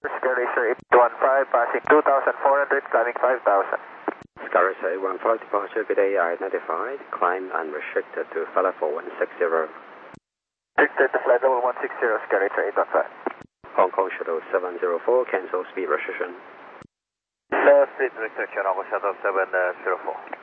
Skyracer 815 passing 2,400, climbing 5,000. Skyracer 815 departure, good day, identified, climb unrestricted to flight level 160. Restricted to flight level 160, Skyracer 815. Hong Kong Shuttle 704, cancel speed restriction. Speed restriction, Hong Kong Shuttle 704.